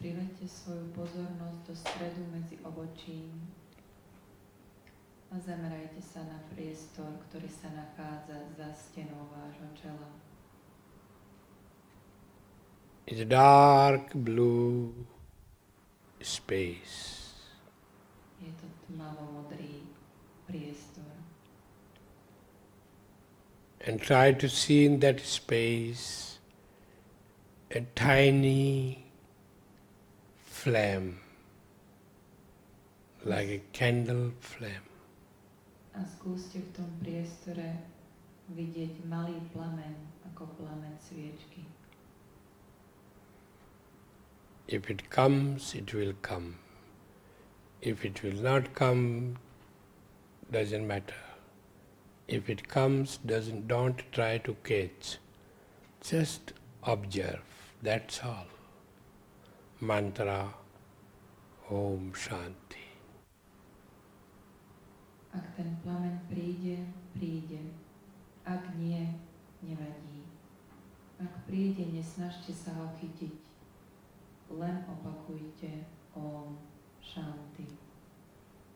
privedte svoju pozornosť do stredu medzi obočím a zamerajte sa na priestor, ktorý sa nachádza za stenou vášho čela. It's a dark blue space. Je to tmavo-modrý priestor. And try to see in that space a tiny flame, like a candle flame. A skúste v tom priestore vidieť malý plameň, ako plameň sviečky. If it comes, it will come. If it will not come, doesn't matter. If it comes, don't try to catch. Just observe, that's all. Mantra, Om Shanti. Ak ten plameň príde, príde. Ak nie, nevadí. Ak príde, nesnažte sa ho chytiť. Len opakujte Om Shanti.